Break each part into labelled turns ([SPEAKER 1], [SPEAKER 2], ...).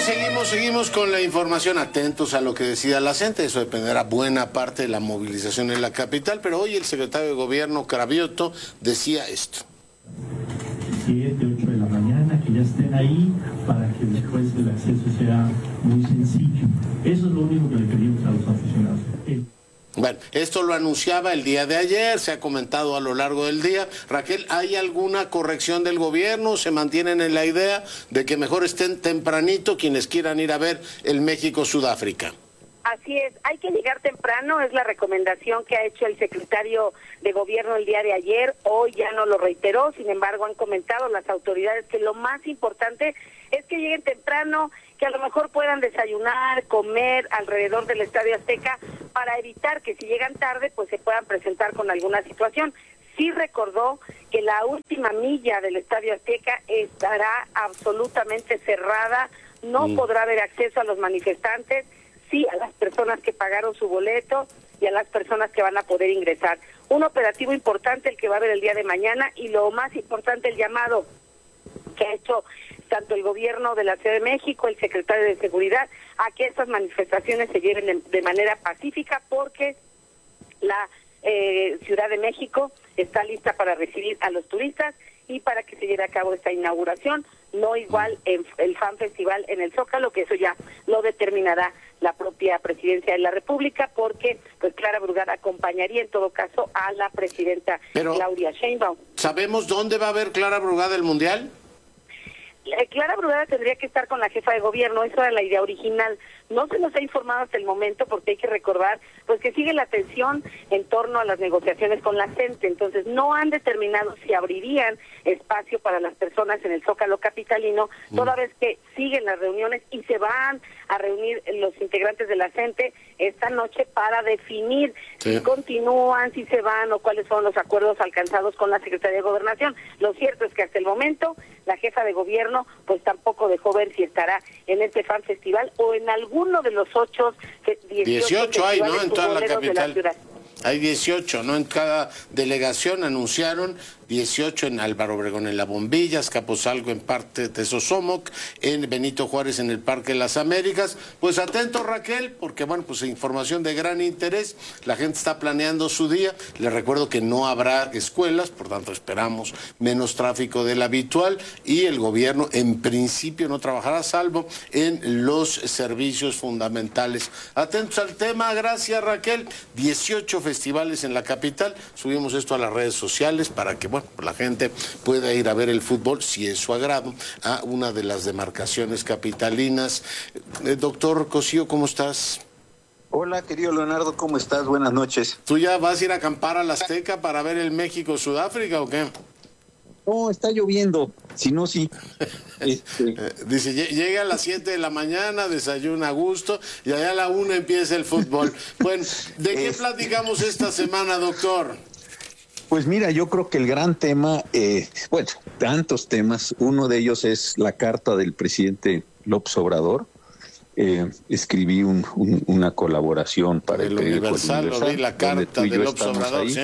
[SPEAKER 1] seguimos con la información, atentos a lo que decida la gente. Eso dependerá buena parte de la movilización en la capital, pero hoy el secretario de Gobierno, Cravioto, decía esto.
[SPEAKER 2] 7, 8 de la mañana, que ya estén ahí para que después el acceso sea muy sencillo. Eso es lo único que le pedimos a los aficionados.
[SPEAKER 1] Bueno, esto lo anunciaba el día de ayer, se ha comentado a lo largo del día. Raquel, ¿hay alguna corrección del gobierno? ¿Se mantienen en la idea de que mejor estén tempranito quienes quieran ir a ver el México-Sudáfrica?
[SPEAKER 3] Así es, hay que llegar temprano, es la recomendación que ha hecho el secretario de Gobierno el día de ayer. Hoy ya no lo reiteró, sin embargo han comentado las autoridades que lo más importante es que lleguen temprano, que a lo mejor puedan desayunar, comer alrededor del Estadio Azteca, para evitar que si llegan tarde pues se puedan presentar con alguna situación. Sí recordó que la última milla del Estadio Azteca estará absolutamente cerrada, no podrá haber acceso a los manifestantes, sí a las personas que pagaron su boleto y a las personas que van a poder ingresar. Un operativo importante el que va a haber el día de mañana, y lo más importante, el llamado que ha hecho tanto el gobierno de la Ciudad de México, el secretario de Seguridad, a que estas manifestaciones se lleven de manera pacífica, porque la Ciudad de México está lista para recibir a los turistas y para que se lleve a cabo esta inauguración, no igual el Fan Festival en el Zócalo, que eso ya lo determinará la propia Presidencia de la República, porque pues Clara Brugada acompañaría en todo caso a la presidenta Claudia Sheinbaum.
[SPEAKER 1] ¿Sabemos dónde va a haber Clara Brugada el Mundial?
[SPEAKER 3] Clara Brugada tendría que estar con la jefa de gobierno, esa era la idea original. No se nos ha informado hasta el momento, porque hay que recordar pues que sigue la tensión en torno a las negociaciones con la gente. Entonces no han determinado si abrirían espacio para las personas en el Zócalo capitalino, toda vez que siguen las reuniones y se van a reunir los integrantes de la gente esta noche para definir si continúan, si se van o cuáles son los acuerdos alcanzados con la Secretaría de Gobernación. Lo cierto es que hasta el momento la jefa de gobierno pues tampoco dejó ver si estará en este Fan Festival o en alguno de los 18
[SPEAKER 1] hay, ¿no? En toda la capital. Hay 18, ¿no? En cada delegación anunciaron 18 en Álvaro Obregón en La Bombilla, Azcapotzalco en parte de Tezosomoc, en Benito Juárez en el Parque de las Américas. Pues atento, Raquel, porque bueno, pues información de gran interés, la gente está planeando su día. Les recuerdo que no habrá escuelas, por tanto esperamos menos tráfico del habitual, y el gobierno en principio no trabajará salvo en los servicios fundamentales. Atentos al tema, gracias, Raquel. 18 festivales en la capital, subimos esto a las redes sociales para que la gente pueda ir a ver el fútbol, si es su agrado, a una de las demarcaciones capitalinas. Doctor Cosío, ¿cómo estás?
[SPEAKER 4] Hola, querido Leonardo, ¿cómo estás? Buenas noches.
[SPEAKER 1] ¿Tú ya vas a ir a acampar a la Azteca para ver el México-Sudáfrica o qué?
[SPEAKER 4] No, está lloviendo, si no, sí.
[SPEAKER 1] Dice, llega a las 7 de la mañana, desayuna a gusto, y allá a la 1 empieza el fútbol. Bueno, ¿de qué platicamos esta semana, doctor?
[SPEAKER 4] Pues mira, yo creo que el gran tema, tantos temas, uno de ellos es la carta del presidente López Obrador. Escribí una colaboración para el
[SPEAKER 1] Universal, lo vi, la carta de López Obrador, ¿sí?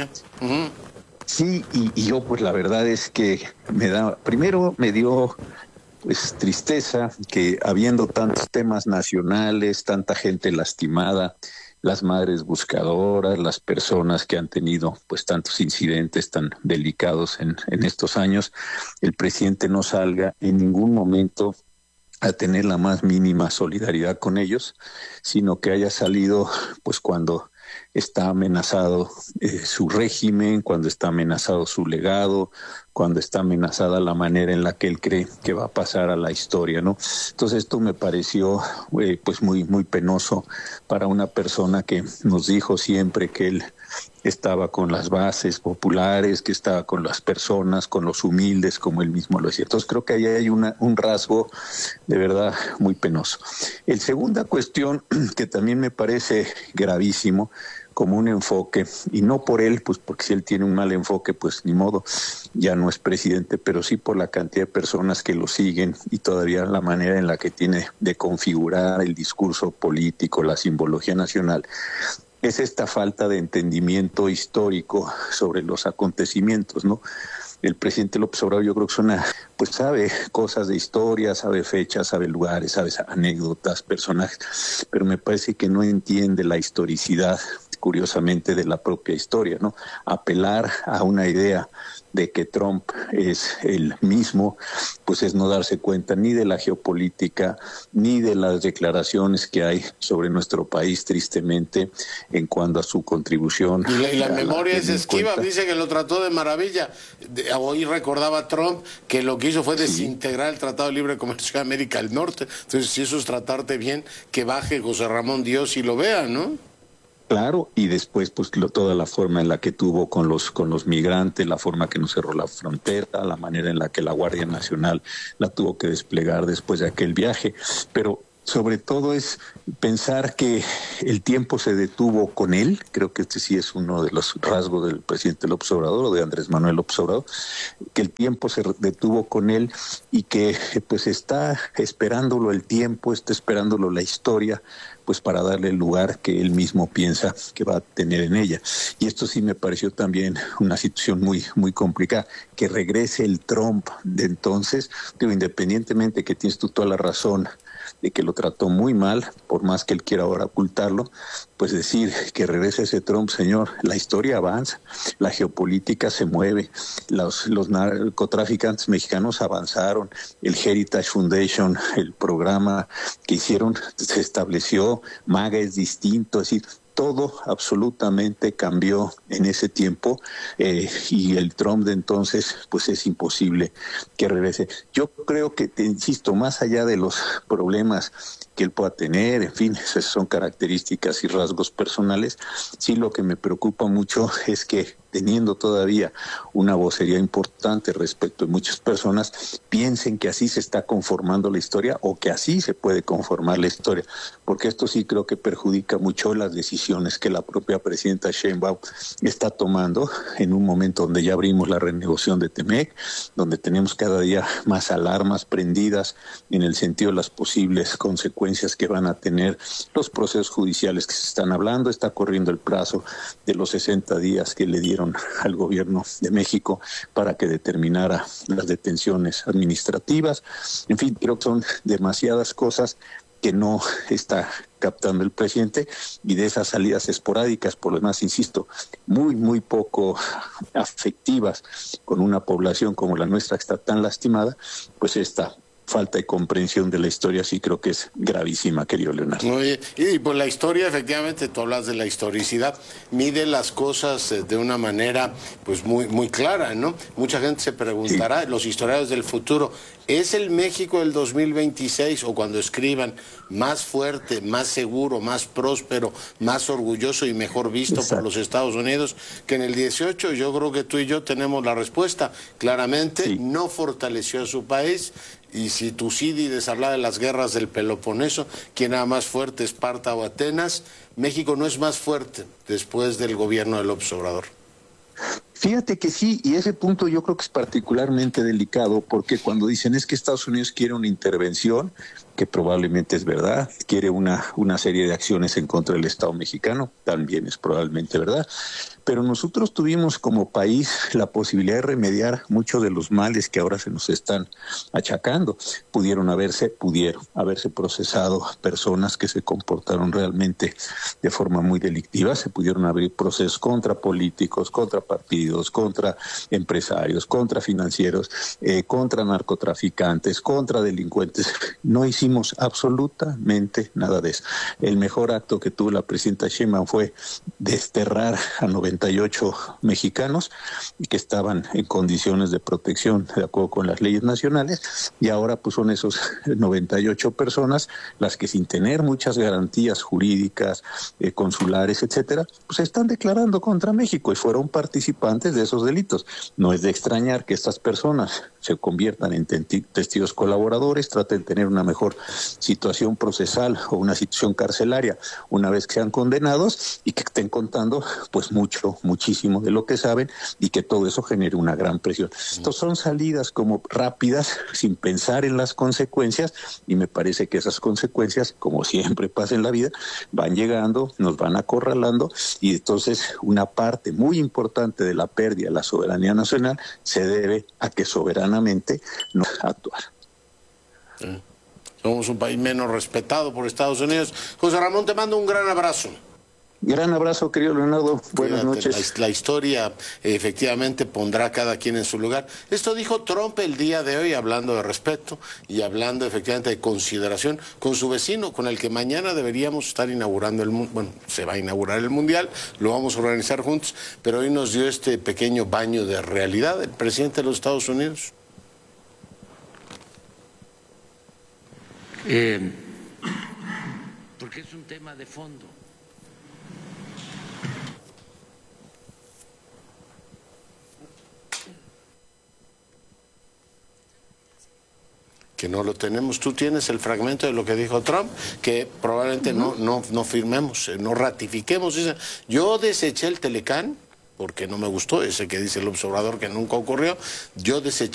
[SPEAKER 4] Sí, y yo pues la verdad es que primero me dio pues tristeza que habiendo tantos temas nacionales, tanta gente lastimada, las madres buscadoras, las personas que han tenido pues tantos incidentes tan delicados en estos años, el presidente no salga en ningún momento a tener la más mínima solidaridad con ellos, sino que haya salido pues cuando está amenazado su régimen, cuando está amenazado su legado, cuando está amenazada la manera en la que él cree que va a pasar a la historia, ¿no? Entonces esto me pareció pues muy penoso para una persona que nos dijo siempre que él estaba con las bases populares, que estaba con las personas, con los humildes, como él mismo lo decía. Entonces creo que ahí hay un rasgo de verdad muy penoso. El segunda cuestión que también me parece gravísimo, como un enfoque, y no por él, pues porque si él tiene un mal enfoque, pues ni modo, ya no es presidente, pero sí por la cantidad de personas que lo siguen y todavía la manera en la que tiene de configurar el discurso político, la simbología nacional, es esta falta de entendimiento histórico sobre los acontecimientos, ¿no? el presidente López Obrador, yo creo que pues sabe cosas de historia, sabe fechas, sabe lugares, sabe anécdotas, personajes, pero me parece que no entiende la historicidad, curiosamente, de la propia historia, ¿no? Apelar a una idea de que Trump es el mismo, pues es no darse cuenta ni de la geopolítica, ni de las declaraciones que hay sobre nuestro país, tristemente, en cuanto a su contribución.
[SPEAKER 1] Y la memoria es esquiva, dice que lo trató de maravilla. Hoy recordaba Trump que lo que hizo fue desintegrar el Tratado de Libre Comercio de América del Norte. Entonces, si eso es tratarte bien, que baje José Ramón Dios y lo vea, ¿no?
[SPEAKER 4] Claro, y después pues toda la forma en la que tuvo con los migrantes, la forma que nos cerró la frontera, la manera en la que la Guardia Nacional la tuvo que desplegar después de aquel viaje, pero sobre todo es pensar que el tiempo se detuvo con él. Creo que este sí es uno de los rasgos del presidente López Obrador o de Andrés Manuel López Obrador, que el tiempo se detuvo con él y que pues está esperándolo el tiempo, está esperándolo la historia, pues para darle el lugar que él mismo piensa que va a tener en ella. Y esto sí me pareció también una situación muy, muy complicada, que regrese el Trump de entonces, digo, independientemente que tienes tú toda la razón de que lo trató muy mal, por más que él quiera ahora ocultarlo, pues decir que regrese ese Trump, señor, la historia avanza, la geopolítica se mueve, los narcotraficantes mexicanos avanzaron, el Heritage Foundation, el programa que hicieron, se estableció, MAGA es distinto, es decir, todo absolutamente cambió en ese tiempo y el Trump de entonces pues es imposible que regrese. Yo creo que, te insisto, más allá de los problemas que él pueda tener, en fin, esas son características y rasgos personales, sí lo que me preocupa mucho es que teniendo todavía una vocería importante respecto de muchas personas, piensen que así se está conformando la historia o que así se puede conformar la historia, porque esto sí creo que perjudica mucho las decisiones que la propia presidenta Sheinbaum está tomando en un momento donde ya abrimos la renegociación de TEMEC, donde tenemos cada día más alarmas prendidas en el sentido de las posibles consecuencias que van a tener los procesos judiciales que se están hablando. Está corriendo el plazo de los 60 días que le dieron al gobierno de México para que determinara las detenciones administrativas. En fin, creo que son demasiadas cosas que no está captando el presidente, y de esas salidas esporádicas, por lo demás, insisto, muy, muy poco afectivas con una población como la nuestra que está tan lastimada, pues esta falta de comprensión de la historia sí creo que es gravísima, querido Leonardo.
[SPEAKER 1] Oye, y pues la historia, efectivamente, tú hablas de la historicidad, mide las cosas de una manera pues muy, muy clara, ¿no? Mucha gente se preguntará, los historiadores del futuro, ¿es el México del 2026 o cuando escriban más fuerte, más seguro, más próspero, más orgulloso y mejor visto por los Estados Unidos que en el 18? Yo creo que tú y yo tenemos la respuesta. Claramente no fortaleció a su país. Y si Tucídides habla de las guerras del Peloponeso, ¿quién era más fuerte, Esparta o Atenas? México no es más fuerte después del gobierno de López Obrador.
[SPEAKER 4] Fíjate que sí, y ese punto yo creo que es particularmente delicado, porque cuando dicen es que Estados Unidos quiere una intervención, que probablemente es verdad, quiere una serie de acciones en contra del Estado mexicano, también es probablemente verdad, pero nosotros tuvimos como país la posibilidad de remediar muchos de los males que ahora se nos están achacando. Pudieron haberse procesado personas que se comportaron realmente de forma muy delictiva, se pudieron abrir procesos contra políticos, contra partidos, contra empresarios, contra financieros, contra narcotraficantes, contra delincuentes. No hicimos absolutamente nada de eso. El mejor acto que tuvo la presidenta Sheinbaum fue desterrar a 98 mexicanos que estaban en condiciones de protección de acuerdo con las leyes nacionales, y ahora pues son esos 98 personas las que, sin tener muchas garantías jurídicas, consulares, etcétera, pues están declarando contra México y fueron participantes de esos delitos. No es de extrañar que estas personas se conviertan en testigos colaboradores, traten de tener una mejor mejor situación procesal o una situación carcelaria una vez que sean condenados y que estén contando pues muchísimo de lo que saben y que todo eso genere una gran presión. Entonces son salidas como rápidas, sin pensar en las consecuencias, y me parece que esas consecuencias, como siempre pasa en la vida, van llegando, nos van acorralando, y entonces una parte muy importante de la pérdida de la soberanía nacional se debe a que soberanamente no actuar.
[SPEAKER 1] Sí. Somos un país menos respetado por Estados Unidos. José Ramón, te mando un gran abrazo.
[SPEAKER 4] Gran abrazo, querido Leonardo. Buenas noches.
[SPEAKER 1] La historia efectivamente pondrá a cada quien en su lugar. Esto dijo Trump el día de hoy, hablando de respeto y hablando efectivamente de consideración con su vecino, con el que mañana deberíamos estar inaugurando se va a inaugurar el Mundial, lo vamos a organizar juntos, pero hoy nos dio este pequeño baño de realidad el presidente de los Estados Unidos.
[SPEAKER 5] Porque es un tema de fondo.
[SPEAKER 1] Que no lo tenemos. Tú tienes el fragmento de lo que dijo Trump, que probablemente no firmemos, no ratifiquemos. Yo deseché el Telecán porque no me gustó, ese que dice el observador que nunca ocurrió. Yo deseché